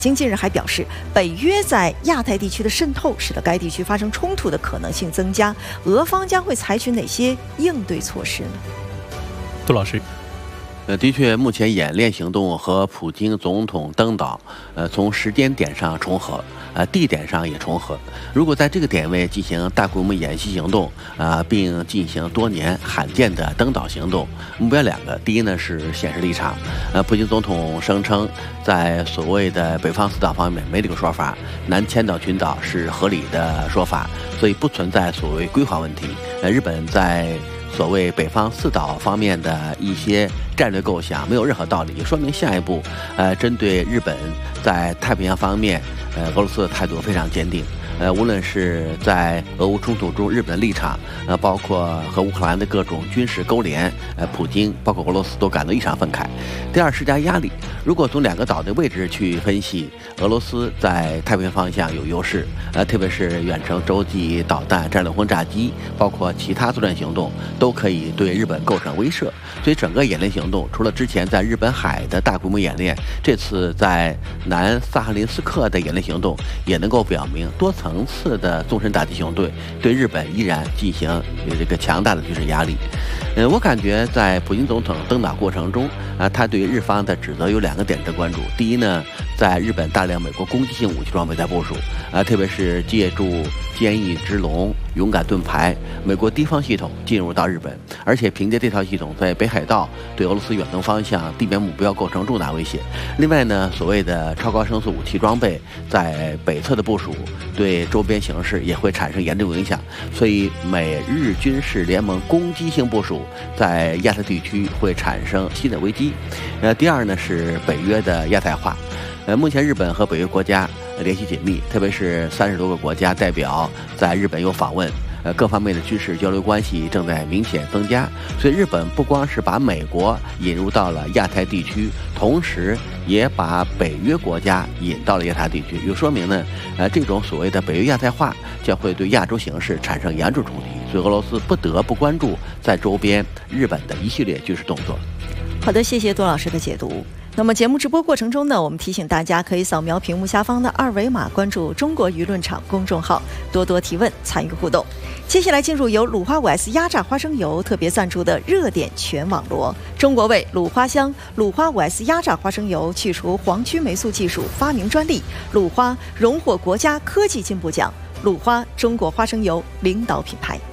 京近日还表示，北约在亚太地区的渗透使得该地区发生冲突的可能性增加，俄方将会采取哪些应对措施呢？ 杜老师。 的确，目前演练行动和普京总统登岛，从时间点上重合，地点上也重合。如果在这个点位进行大规模演习行动，并进行多年罕见的登岛行动，目标两个：第一呢是显示立场，普京总统声称在所谓的北方四岛方面没这个说法，南千岛群岛是合理的说法，所以不存在所谓规划问题。日本在所谓北方四岛方面的一些战略构想没有任何道理，说明下一步，针对日本在太平洋方面，俄罗斯的态度非常坚定。无论是在俄乌冲突中日本的立场，包括和乌克兰的各种军事勾连，普京包括俄罗斯都感到异常愤慨。第二，施加压力。如果从两个岛的位置去分析，俄罗斯在太平洋方向有优势，特别是远程洲际导弹、战略轰炸机，包括其他作战行动，都可以对日本构成威慑。所以整个演练行动，除了之前在日本海的大规模演练，这次在南萨哈林斯克的演练行动，也能够表明多层次的纵深打击熊队对日本依然进行这个强大的军事压力。我感觉在普京总统登岛过程中，他对日方的指责有两个点值得关注。第一呢，在日本大量美国攻击性武器装备在部署，特别是借助坚毅之龙、勇敢盾牌，美国敌方系统进入到日本，而且凭借这套系统在北海道对俄罗斯远东方向地面目标构成重大威胁。另外呢，所谓的超高声速武器装备在北侧的部署，对周边形势也会产生严重影响，所以美日军事联盟攻击性部署在亚太地区会产生新的危机。第二呢是北约的亚太化。目前日本和北约国家联系紧密，特别是30多个国家代表在日本有访问，各方面的军事交流关系正在明显增加。所以日本不光是把美国引入到了亚太地区，同时也把北约国家引到了亚太地区，就说明呢，这种所谓的北约亚太化将会对亚洲形势产生严重冲击，所以俄罗斯不得不关注在周边日本的一系列军事动作。 好的，谢谢杜老师的解读。那么节目直播过程中呢，我们提醒大家可以扫描屏幕下方的2维码，关注中国舆论场公众号，多多提问，参与互动。接下来进入由鲁花5S 压榨花生油特别赞助的热点全网罗。中国味鲁花香鲁花5S 压榨花生油去除黄曲霉素技术发明专利，鲁花荣获国家科技进步奖，鲁花中国花生油领导品牌。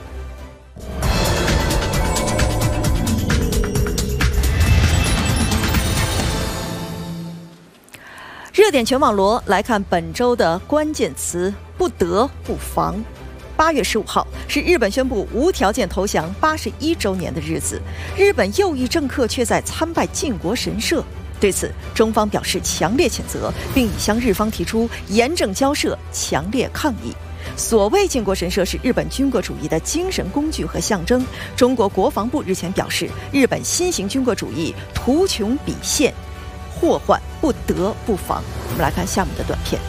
热点全网罗来看本周的关键词：不得不防。8月15号是日本宣布无条件投降81周年的日子，日本右翼政客却在参拜靖国神社。对此，中方表示强烈谴责，并已向日方提出严正交涉、强烈抗议。所谓靖国神社是日本军国主义的精神工具和象征。中国国防部日前表示，日本新型军国主义图穷匕现，祸患不得不防。我们来看下面的短片。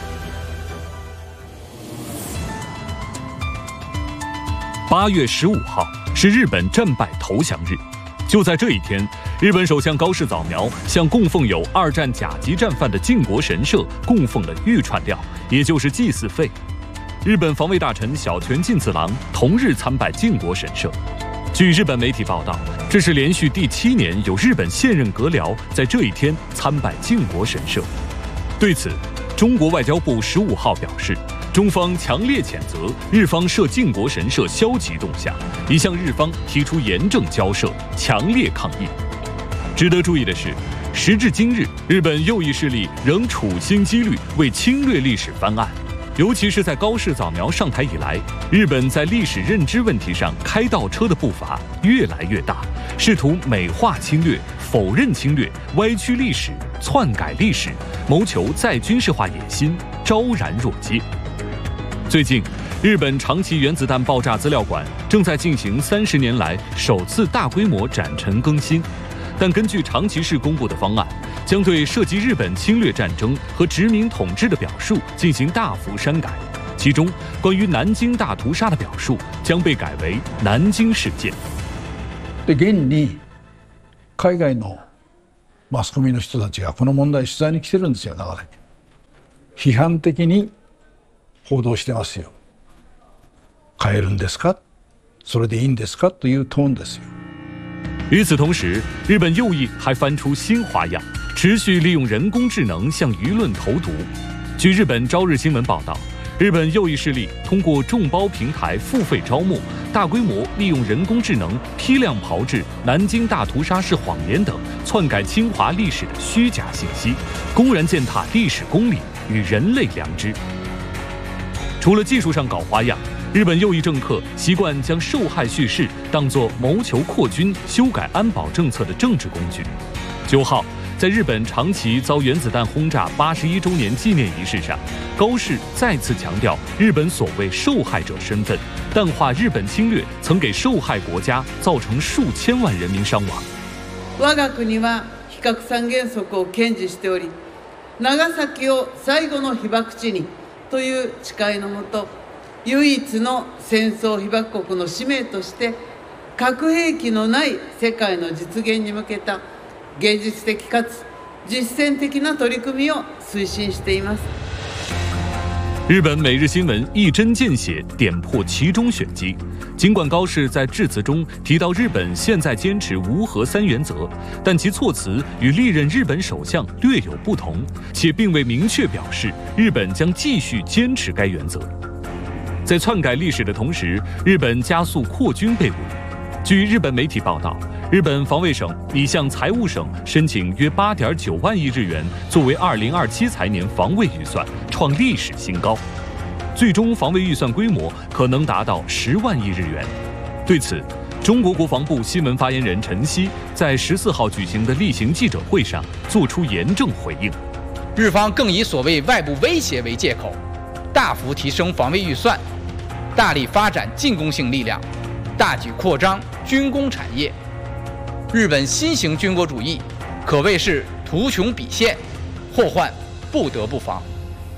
8月15号是日本战败投降日，就在这一天，日本首相高市早苗向供奉有2战甲级战犯的靖国神社供奉了御串料，也就是祭祀费。日本防卫大臣小泉进次郎同日参拜靖国神社。据日本媒体报道，这是连续第7年有日本现任阁僚在这一天参拜靖国神社。对此，中国外交部15号表示，中方强烈谴责日方涉靖国神社消极动向，已向日方提出严正交涉，强烈抗议。值得注意的是，时至今日，日本右翼势力仍处心积虑为侵略历史翻案。尤其是在高市早苗上台以来，日本在历史认知问题上开倒车的步伐越来越大，试图美化侵略、否认侵略、歪曲历史、篡改历史，谋求再军事化野心昭然若揭。最近，日本长崎原子弹爆炸资料馆正在进行30年来首次大规模展陈更新，但根据长崎市公布的方案，将对涉及日本侵略战争和殖民统治的表述进行大幅删改，其中关于南京大屠杀的表述将被改为南京事件。 で現に海外のマスコミの人たちがこの問題取材に来てるんですよ、長崎。 批判的に報道してますよ。変えるんですか？それでいいんですか？というトーンですよ。 与此同时，日本右翼还翻出新花样，持续利用人工智能向舆论投毒。据日本朝日新闻报道，日本右翼势力通过众包平台付费招募，大规模利用人工智能批量炮制南京大屠杀是谎言等篡改侵华历史的虚假信息，公然践踏历史公理与人类良知。除了技术上搞花样，日本右翼政客习惯将受害叙事当作谋求扩军、修改安保政策的政治工具。9号，在日本长崎遭原子弹轰炸81周年纪念仪式上，高市再次强调日本所谓受害者身份，淡化日本侵略曾给受害国家造成数千万人民伤亡。 我が国は非核三原則を堅持しており、長崎を最後の被爆地にという誓いのもと、唯一の戦争被爆国の使命として核兵器のない世界の実現に向けた芸術的かつ実践的な取り組みを推進しています。 日本每日新闻一针见血点破其中玄机。尽管高市在致辞中提到日本现在坚持无核三原则，但其措辞与历任日本首相略有不同，且并未明确表示日本将继续坚持该原则。在篡改历史的同时，日本加速扩军备武。据日本媒体报道，日本防卫省已向财务省申请约8.9万亿日元作为2027财年防卫预算，创历史新高。最终防卫预算规模可能达到10万亿日元。对此，中国国防部新闻发言人陈希在14号举行的例行记者会上作出严正回应。 日方更以所谓外部威胁为借口，大幅提升防卫预算，大力发展进攻性力量，大举扩张军工产业。日本新型军国主义可谓是图穷匕现，祸患不得不防。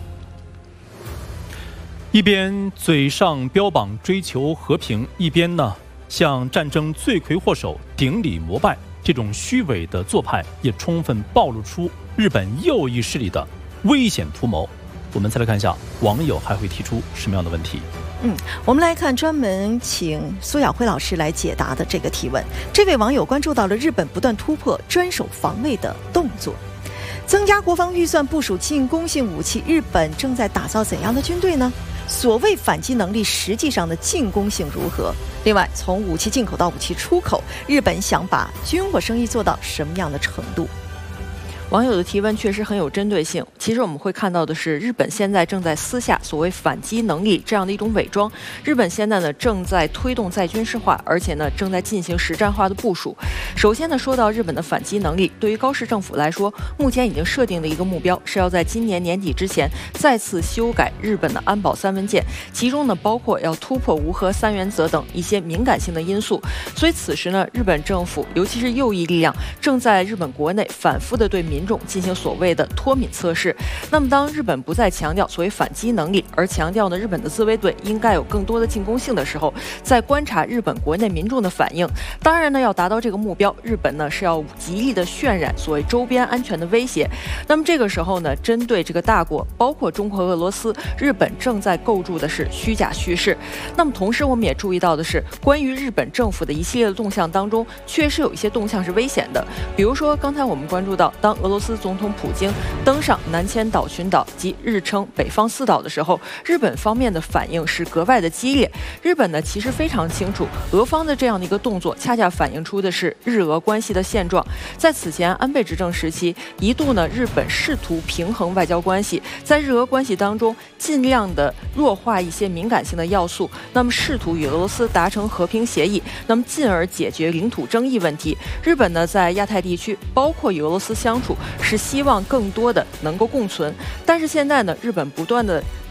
一边嘴上标榜追求和平，一边呢向战争罪魁祸首顶礼膜拜，这种虚伪的做派也充分暴露出日本右翼势力的危险图谋。我们再来看一下网友还会提出什么样的问题。 我们来看专门请苏亚辉老师来解答的这个提问。这位网友关注到了日本不断突破专守防卫的动作，增加国防预算，部署进攻性武器，日本正在打造怎样的军队呢？所谓反击能力，实际上的进攻性如何？另外，从武器进口到武器出口，日本想把军火生意做到什么样的程度？ 网友的提问确实很有针对性。其实我们会看到的是，日本现在正在撕下所谓反击能力这样的一种伪装。日本现在呢正在推动再军事化，而且呢正在进行实战化的部署。首先呢，说到日本的反击能力，对于高市政府来说，目前已经设定的一个目标是要在今年年底之前再次修改日本的安保3文件，其中呢包括要突破无核3原则等一些敏感性的因素。所以此时呢，日本政府尤其是右翼力量正在日本国内反复的对民众进行所谓的脱敏测试。那么当日本不再强调所谓反击能力，而强调呢日本的自卫队应该有更多的进攻性的时候，在观察日本国内民众的反应。当然呢，要达到这个目标，日本呢是要极力的渲染所谓周边安全的威胁。那么这个时候呢，针对这个大国，包括中国、俄罗斯，日本正在构筑的是虚假叙事。那么同时我们也注意到的是，关于日本政府的一系列的动向当中，确实有一些动向是危险的。比如说刚才我们关注到，当俄罗斯总统普京登上南千岛群岛及日称北方四岛的时候，日本方面的反应是格外的激烈。日本呢其实非常清楚，俄方的这样的一个动作恰恰反映出的是日俄关系的现状。在此前安倍执政时期，一度呢日本试图平衡外交关系，在日俄关系当中尽量的弱化一些敏感性的要素，那么试图与俄罗斯达成和平协议，那么进而解决领土争议问题。日本呢在亚太地区，包括与俄罗斯相处，是希望更多的能够共存。但是现在呢，日本不断的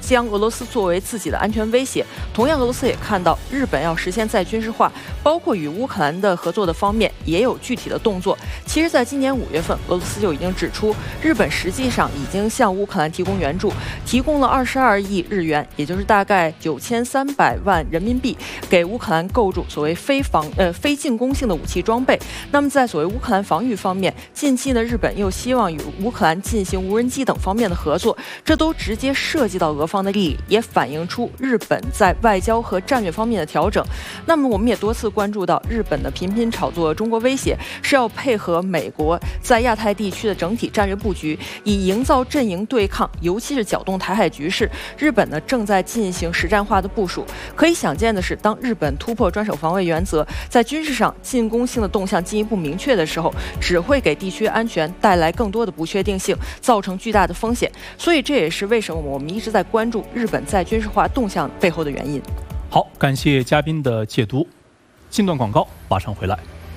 将俄罗斯作为自己的安全威胁。同样，俄罗斯也看到日本要实现再军事化，包括与乌克兰的合作的方面也有具体的动作。其实，在今年5月份，俄罗斯就已经指出，日本实际上已经向乌克兰提供援助，提供了22亿日元，也就是大概9300万人民币，给乌克兰构筑所谓非进攻性的武器装备。那么，在所谓乌克兰防御方面，近期呢，日本又希望与乌克兰进行无人机等方面的合作，这都直接涉及到俄方的利益，也反映出日本在外交和战略方面的调整。那么，我们也多次关注到，日本的频频炒作中国威胁，是要配合美国在亚太地区的整体战略布局，以营造阵营对抗，尤其是搅动台海局势。日本呢，正在进行实战化的部署。可以想见的是，当日本突破专守防卫原则，在军事上进攻性的动向进一步明确的时候，只会给地区安全带来更多的不确定性，造成巨大的风险。所以这也是为什么我们一直在关注日本在军事化动向背后的原因。 好，感谢嘉宾的解读。进段广告，马上回来。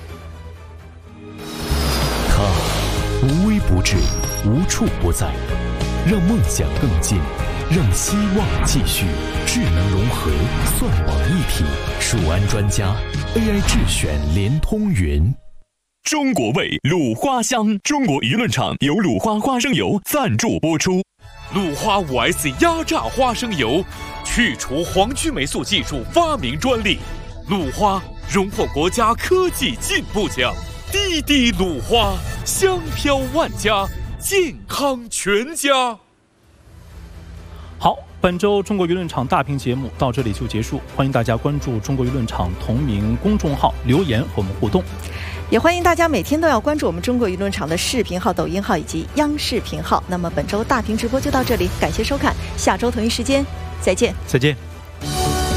他无微不至，无处不在，让梦想更近，让希望继续。智能融合，算网一体，数安专家 AI 智选联通云。 中国味鲁花香，中国舆论场由鲁花花生油赞助播出。鲁花5S 压榨花生油，去除黄曲霉素技术发明专利。鲁花荣获国家科技进步奖。滴滴鲁花，香飘万家，健康全家。 好，本周中国舆论场大评节目到这里就结束，欢迎大家关注中国舆论场同名公众号留言和我们互动， 也欢迎大家每天都要关注我们中国舆论场的视频号、抖音号以及央视频号。那么本周大评直播就到这里，感谢收看，下周同一时间再见。 再见。